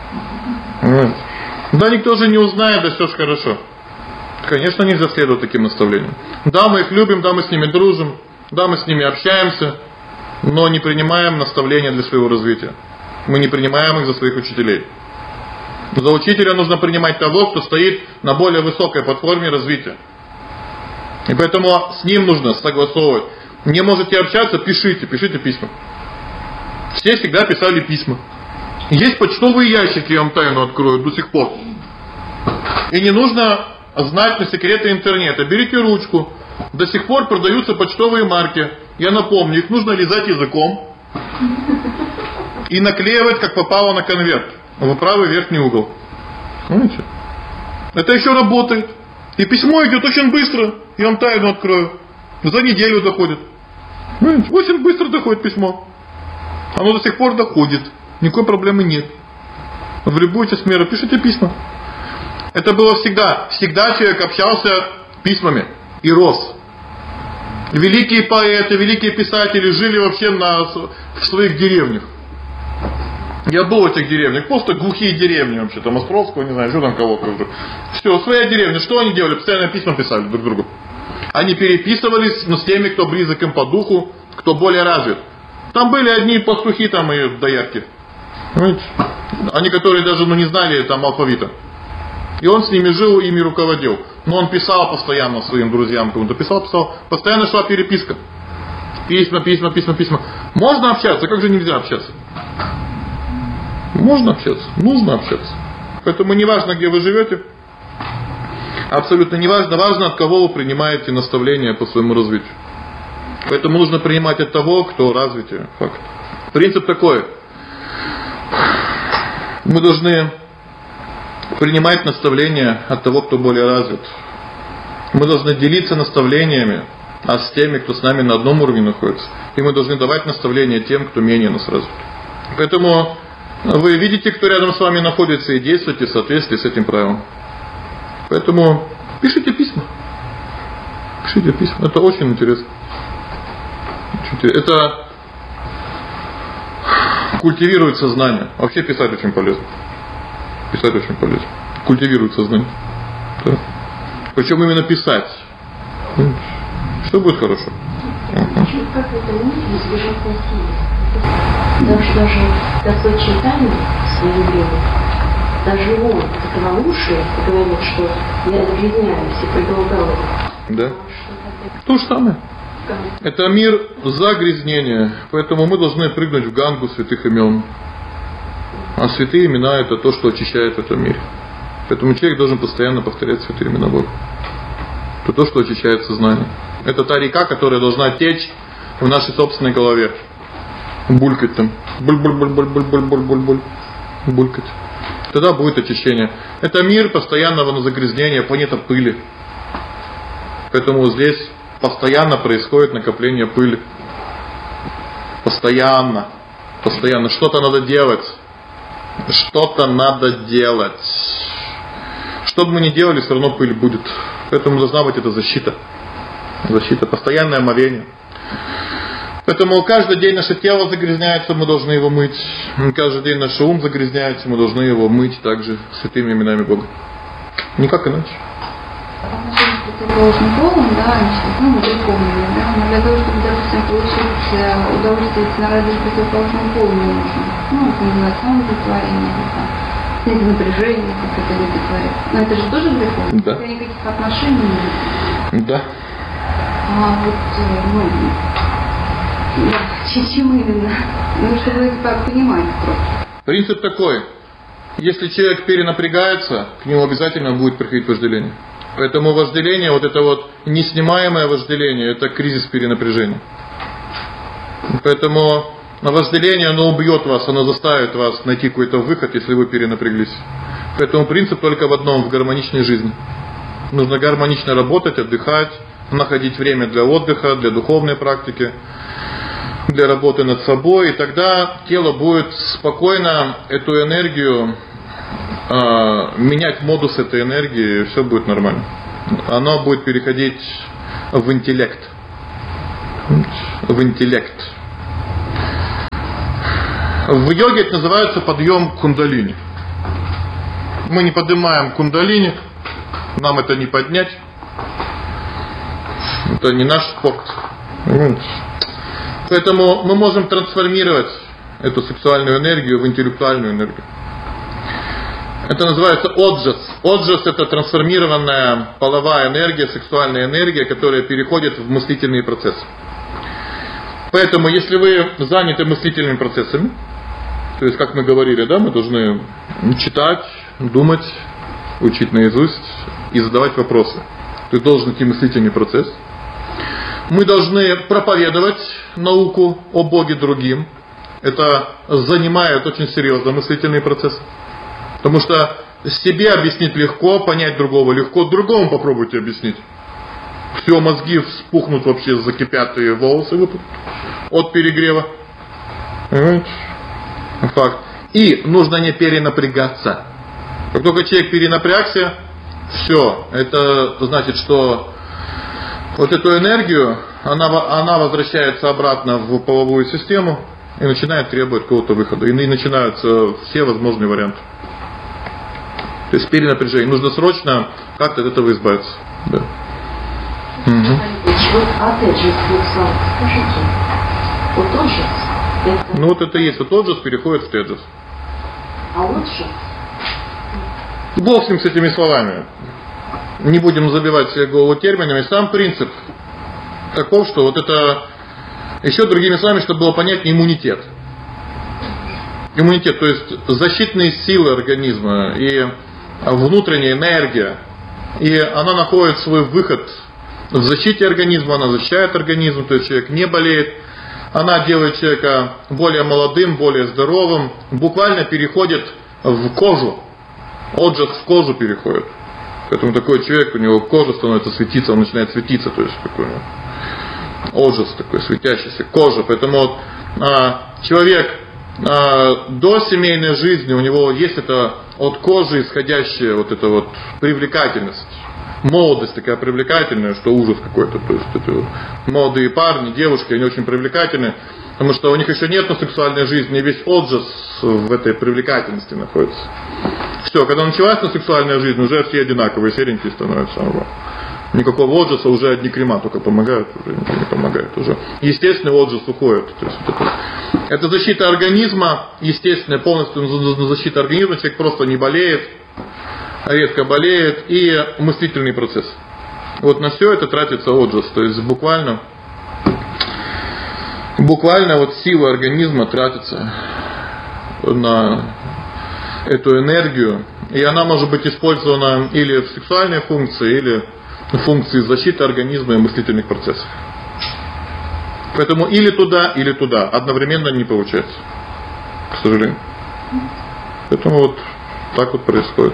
Да никто же не узнает, да все ж хорошо. Конечно, нельзя следовать таким наставлениям. Да, мы их любим, да, мы с ними дружим, да, мы с ними общаемся, но не принимаем наставления для своего развития. Мы не принимаем их за своих учителей. За учителя нужно принимать того, кто стоит на более высокой платформе развития. И поэтому с ним нужно согласовывать. Не можете общаться, пишите письма. Все всегда писали письма. Есть почтовые ящики, я вам тайну открою, до сих пор. И не нужно знать на секреты интернета. Берите ручку. До сих пор продаются почтовые марки. Я напомню, их нужно лизать языком и наклеивать, как попало на конверт, в правый верхний угол. Понимаете? Это еще работает. И письмо идет очень быстро. Я вам тайну открою. За неделю доходит. Понимаете? Очень быстро доходит письмо. Оно до сих пор доходит. Никакой проблемы нет. В любую часть мира пишите письма. Это было всегда. Всегда человек общался письмами и рос. Великие поэты, великие писатели жили вообще в своих деревнях. Я был в этих деревнях, просто глухие деревни вообще, там Островского, не знаю, что там кого-то уже. Все, своя деревня, что они делали? Постоянно письма писали друг другу. Они переписывались, но с теми, кто близок им по духу, кто более развит. Там были одни пастухи там и доярки. Понимаете? Они, которые даже не знали там алфавита. И он с ними жил, ими руководил. Но он писал постоянно своим друзьям, кому-то писал. Постоянно шла переписка. Письма. Можно общаться, как же нельзя общаться? Можно общаться, нужно общаться. Поэтому не важно, где вы живете. Абсолютно не важно. Важно, от кого вы принимаете наставления по своему развитию. Поэтому нужно принимать от того, кто развитие. Факт. Принцип такой. Мы должны принимать наставления от того, кто более развит. Мы должны делиться наставлениями с теми, кто с нами на одном уровне находится. И мы должны давать наставления тем, кто менее нас развит. Поэтому вы видите, кто рядом с вами находится, и действуйте в соответствии с этим правилом. Поэтому пишите письма. Пишите письма. Это очень интересно. Это культивирует сознание. Вообще писать очень полезно. Писать очень полезно. Культивирует сознание. Да. Причем именно писать. Что будет хорошо. Как это можно избежать насилия? Даже такое читание в свое время, даже он, как уши, говорит, что я загрязняюсь и предлагал. Да. То же самое. Это мир загрязнения. Поэтому мы должны прыгнуть в гангу святых имен. А святые имена — это то, что очищает в этом мире. Поэтому человек должен постоянно повторять святые имена Бога. Это то, что очищает сознание. Это та река, которая должна течь в нашей собственной голове. Булькать там. Буль-буль-буль-буль-буль-буль-буль-буль. Булькать. Тогда будет очищение. Это мир постоянного загрязнения, планета пыли. Поэтому здесь постоянно происходит накопление пыли. Постоянно. Что-то надо делать. Что-то надо делать. Что бы мы ни делали, все равно пыль будет. Поэтому должна быть эта защита. Защита, постоянное омовение. Поэтому каждый день наше тело загрязняется, мы должны его мыть. Каждый день наш ум загрязняется, мы должны его мыть также святыми именами Бога. Никак иначе. Ты должен полным, да, значит, духовным, да, но для того, чтобы, допустим, получить удовольствие на радость противоположном полу не нужно. Это называется самоудовлетворение, снять напряжение, как это люди говорят. Но это же тоже греховно. Да. Это никаких отношений нет. Да. Чем именно? Чтобы это понимать просто. Принцип такой. Если человек перенапрягается, к нему обязательно будет приходить вожделение. Поэтому вожделение, это неснимаемое вожделение, это кризис перенапряжения. Поэтому вожделение, оно убьет вас, оно заставит вас найти какой-то выход, если вы перенапряглись. Поэтому принцип только в одном, в гармоничной жизни. Нужно гармонично работать, отдыхать, находить время для отдыха, для духовной практики, для работы над собой. И тогда тело будет спокойно эту энергию менять модус этой энергии, и все будет нормально. Оно будет переходить в интеллект. В интеллект. В йоге это называется подъем кундалини. Мы не поднимаем кундалини, нам это не поднять. Это не наш спорт. Поэтому мы можем трансформировать эту сексуальную энергию в интеллектуальную энергию. Это называется оджас. Оджас — это трансформированная половая энергия, сексуальная энергия, которая переходит в мыслительные процессы. Поэтому, если вы заняты мыслительными процессами, то есть, как мы говорили, да, мы должны читать, думать, учить наизусть и задавать вопросы. То есть должен идти мыслительный процесс. Мы должны проповедовать науку о Боге другим. Это занимает очень серьезно мыслительный процесс. Потому что себе объяснить легко, понять другого легко, другому попробуйте объяснить. Все, мозги вспухнут вообще, закипят и волосы выпадут от перегрева. Понимаете? Факт. И нужно не перенапрягаться. Как только человек перенапрягся, все, это значит, что вот эту энергию, она возвращается обратно в половую систему и начинает требовать какого-то выхода. И начинаются все возможные варианты. То есть перенапряжение. Нужно срочно как-то от этого избавиться. Да. Опять же, скажите, вот оджас. Ну вот это и есть. Вот оджас переходит в теджас. А оджас? Бог с ним, с этими словами. Не будем забивать себе голову терминами. Сам принцип таков, что вот это, еще другими словами, чтобы было понятнее, иммунитет. Иммунитет, то есть защитные силы организма и внутренняя энергия. И она находит свой выход в защите организма, она защищает организм, то есть человек не болеет. Она делает человека более молодым, более здоровым, буквально переходит в кожу. Оджас в кожу переходит. Поэтому такой человек, у него кожа становится светиться, он начинает светиться, то есть такой оджас такой светящийся, кожа. Поэтому человек до семейной жизни, у него есть это от кожи исходящая вот эта вот привлекательность. Молодость такая привлекательная, что ужас какой-то. То есть это вот молодые парни, девушки, они очень привлекательны, потому что у них еще нет сексуальной жизни, и весь оджас в этой привлекательности находится. Все, когда началась сексуальная жизнь, уже все одинаковые, серенькие становятся. Никакого оджаса, уже одни крема только помогают, уже ничего не помогает. Уже естественный оджас уходит. То есть это защита организма, естественная, полностью защита организма, человек просто не болеет, редко болеет, и мыслительный процесс. Вот на все это тратится оджас, то есть буквально вот сила организма тратится на эту энергию, и она может быть использована или в сексуальной функции, или в функции защиты организма и мыслительных процессов. Поэтому или туда, одновременно не получается, к сожалению. Поэтому вот так вот происходит.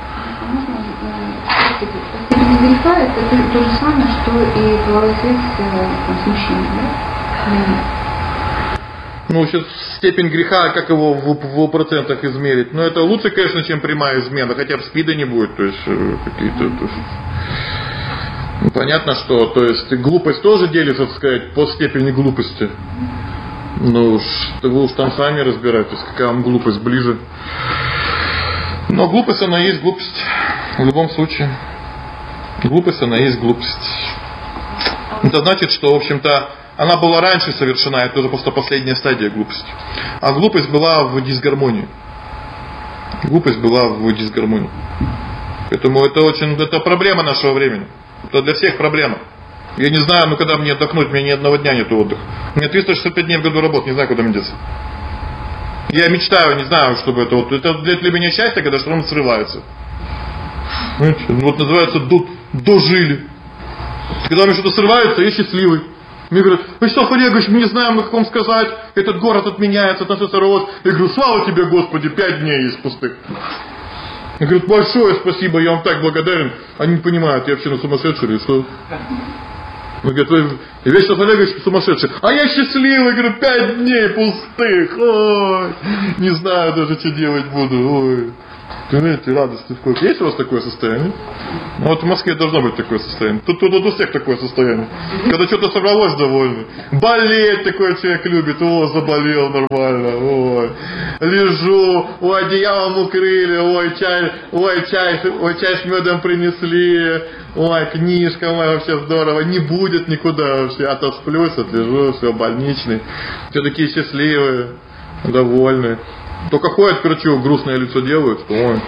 Степень греха — это то же самое, что и половой секс с мужчиной, да? Ну, сейчас степень греха, как его в процентах измерить? Ну, это лучше, конечно, чем прямая измена, хотя бы спида не будет, то есть какие-то... Понятно, что, то есть глупость тоже делится, так сказать, по степени глупости. Ну, вы уж там сами разбирайтесь, какая вам глупость ближе. Но глупость, она есть глупость. В любом случае. Глупость, она есть глупость. Это значит, что, в общем-то, она была раньше совершена, это уже просто последняя стадия глупости. А глупость была в дисгармонии. Глупость была в дисгармонии. Поэтому это проблема нашего времени. Это для всех проблема. Я не знаю, когда мне отдохнуть, у меня ни одного дня нет отдыха. У меня 365 дней в году работы, не знаю, куда мне деться. Я мечтаю, не знаю, чтобы это для меня счастье, когда что-то срывается. Вот называется дожили. Когда у меня что-то срывается, я счастливый. Мне говорят: Вячеслав Олегович, мы не знаем, как вам сказать, этот город отменяется, от нас сорвалось. Я говорю: слава тебе, Господи, 5 дней из пустых. Я говорю: большое спасибо, я вам так благодарен. Они не понимают, я вообще сумасшедший или что? Он говорит, Вячеслав Олегович сумасшедший. А я счастливый, говорю, 5 дней пустых. Ой, не знаю даже, что делать буду. Ой. Понимаете, радости сколько. Есть у вас такое состояние? Ну, вот в Москве должно быть такое состояние. Тут у всех такое состояние. Когда что-то собралось, довольны. Болеть такой человек любит. О, заболел нормально. Ой. Лежу, ой, одеялом укрыли, ой, чай с медом принесли. Ой, книжка моя, вообще здорово. Не будет никуда вообще. Отосплюсь, отлежу, все, больничный. Все такие счастливые, довольные. Только ходят к врачу, грустное лицо делают. Ой.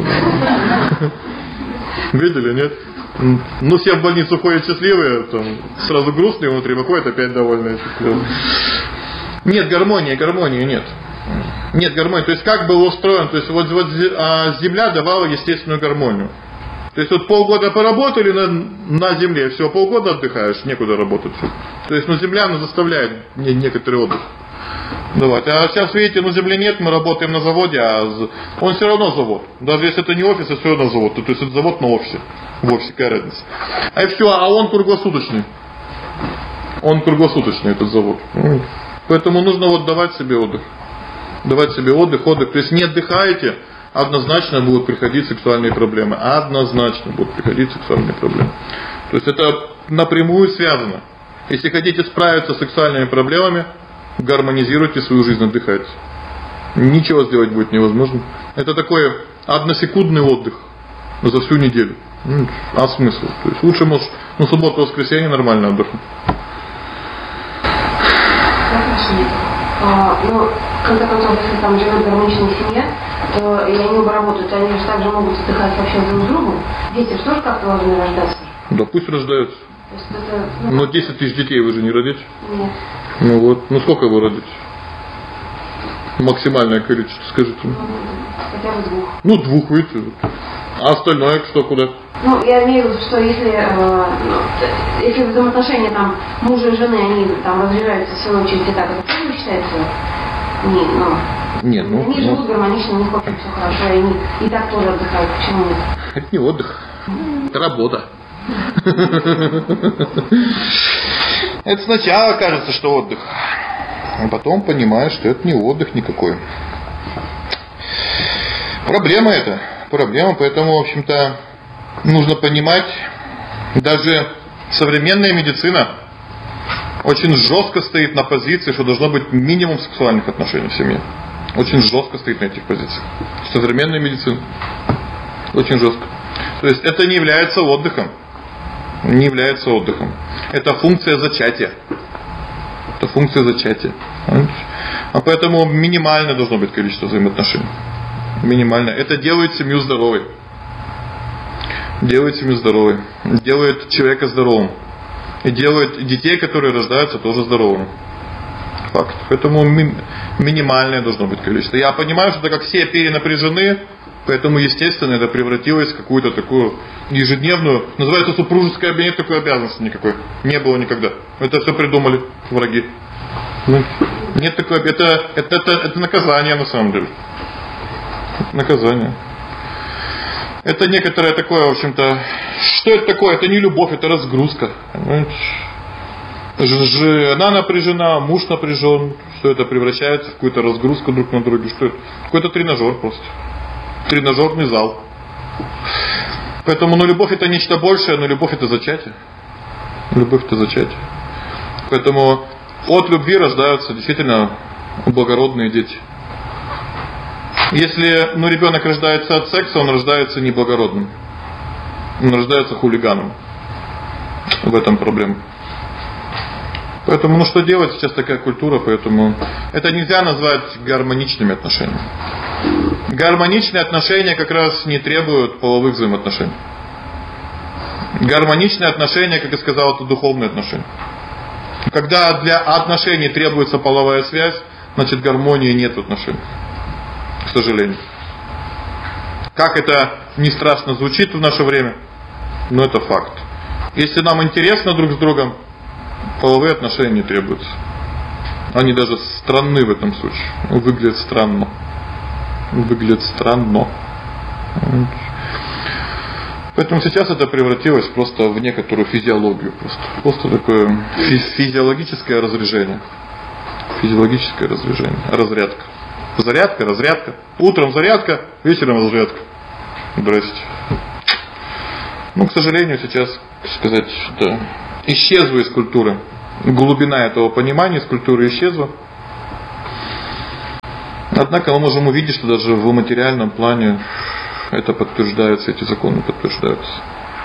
Видели, нет? Ну, все в больницу ходят счастливые, там, сразу грустные внутри, выходят опять довольные. Нет гармонии нет. Нет гармонии. То есть как был устроен? То есть вот Земля давала естественную гармонию. То есть вот полгода поработали на Земле, все, полгода отдыхаешь, некуда работать. То есть Земля заставляет некоторый отдых. Давайте. А сейчас, видите, на Земле нет, мы работаем на заводе, а он все равно завод. Даже если это не офис, это все равно завод. То есть это завод на офисе. В офисе какая разница. А все, а он круглосуточный. Он круглосуточный, этот завод. Поэтому нужно вот давать себе отдых. Давать себе отдых. То есть не отдыхаете, однозначно будут приходить сексуальные проблемы. Однозначно будут приходить сексуальные проблемы. То есть это напрямую связано. Если хотите справиться с сексуальными проблемами, гармонизируйте свою жизнь, отдыхайте. Ничего сделать будет невозможно. Это такой односекундный отдых за всю неделю. А смысл? То есть лучше, может, субботу, воскресенье нормально отдохнуть. Ну, в конце концов, если там живет гармоничная семья, то и они оба работают, они же также могут отдыхать вообще друг с другом. Дети же тоже как-то должны рождаться. Да пусть рождаются. Но 10 тысяч детей вы же не родите? Нет. Ну вот. Ну сколько вы родите? Максимальное количество, скажите. Хотя бы 2. Ну 2, видите. А остальное что, куда? Ну, я имею в виду, что если взаимоотношения там мужа и жены, они там развиваются в свою очередь и так, это тоже считается? Нет, они живут гармонично, у них вообще все хорошо, и они и так тоже отдыхают. Почему нет? Это не отдых. Это работа. Это сначала кажется, что отдых, а потом понимаешь, что это не отдых никакой. Проблема, поэтому, в общем-то, нужно понимать, даже современная медицина очень жестко стоит на позиции, что должно быть минимум сексуальных отношений в семье. Очень жестко стоит на этих позициях. Современная медицина. Очень жестко. То есть это не является отдыхом. Не является отдыхом. Это функция зачатия. А поэтому минимальное должно быть количество взаимоотношений. Минимально. Это делает семью здоровой. Делает человека здоровым. И делает детей, которые рождаются, тоже здоровыми. Факт. Поэтому минимальное должно быть количество. Я понимаю, что так как все перенапряжены, поэтому, естественно, это превратилось в какую-то такую ежедневную, называется супружеская обязанность, нет такой обязанности никакой. Не было никогда. Это все придумали враги. Нет такой, это наказание на самом деле. Наказание. Это некоторое такое, в общем-то, что это такое? Это не любовь, это разгрузка. Жена напряжена, муж напряжен. Все это превращается в какую-то разгрузку друг на друга. Что это? Какой-то тренажер просто. Тренажерный зал. Поэтому, любовь это нечто большее, но любовь это зачатие. Поэтому от любви рождаются действительно благородные дети. Если ребенок рождается от секса, он рождается неблагородным. Он рождается хулиганом. В этом проблема. Поэтому, что делать? Сейчас такая культура, поэтому это нельзя назвать гармоничными отношениями. Гармоничные отношения как раз не требуют половых взаимоотношений. Гармоничные отношения, как я сказал, это духовные отношения. Когда для отношений требуется половая связь, значит гармонии нет в отношениях. К сожалению. Как это не страшно звучит в наше время, но это факт. Если нам интересно друг с другом, половые отношения не требуются. Они даже странны в этом случае. Выглядят странно. Поэтому сейчас это превратилось просто в некоторую физиологию. Просто такое физиологическое разряжение. Физиологическое разряжение. Разрядка. Зарядка, разрядка. Утром зарядка, вечером разрядка. Здрасте. К сожалению, сейчас, так сказать, да, исчезла из культуры. Глубина этого понимания из культуры исчезла. Однако мы можем увидеть, что даже в материальном плане это подтверждается, эти законы подтверждаются.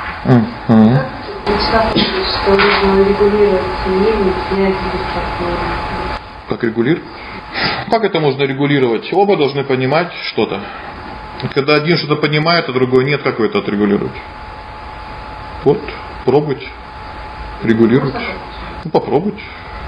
Что нужно регулировать семейные связи беспокойно. Как регулировать? Как это можно регулировать? Оба должны понимать что-то. Когда один что-то понимает, а другой нет, как вы это отрегулируете? Вот, пробуйте. Регулировать. Попробуйте.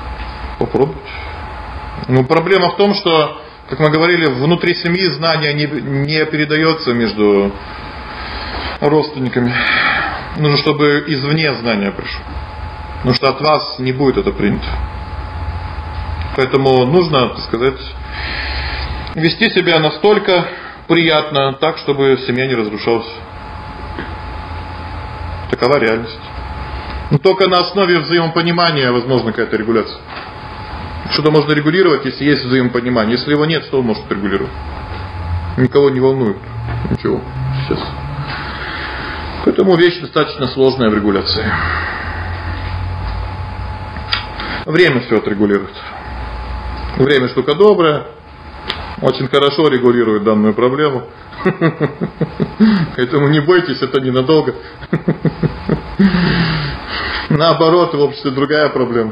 Проблема в том, что, как мы говорили, внутри семьи знание не передается между родственниками. Нужно, чтобы извне знание пришло. Потому что от вас не будет это принято. Поэтому нужно, так сказать, вести себя настолько приятно, так, чтобы семья не разрушалась. Такова реальность. Но только на основе взаимопонимания возможна какая-то регуляция. Что-то можно регулировать, если есть взаимопонимание. Если его нет, что он может регулировать? Никого не волнует. Ничего сейчас. Поэтому вещь достаточно сложная в регуляции. Время все отрегулирует. Время штука добрая. Очень хорошо регулирует данную проблему. Поэтому не бойтесь, это ненадолго. Наоборот, в обществе другая проблема.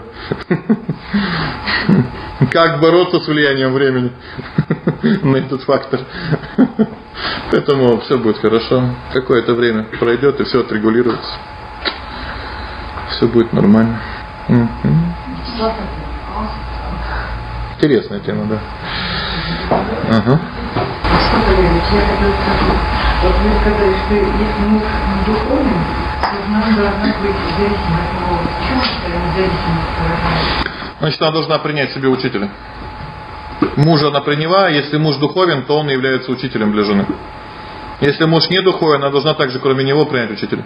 Как бороться с влиянием времени на этот фактор. Поэтому все будет хорошо. Какое-то время пройдет, и все отрегулируется. Все будет нормально. Интересная тема, да. Ага. Сколько времени? Я хотела сказать. Вот вы сказали, что если муж не духовный, то жена должна быть зависима от него. Почему это независимость выражается? Значит, она должна принять себе учителя. Мужа она приняла, если муж духовен, то он является учителем для жены. Если муж не духовен, она должна также кроме него принять учителя.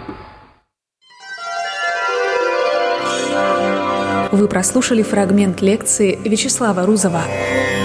Вы прослушали фрагмент лекции Вячеслава Рузова.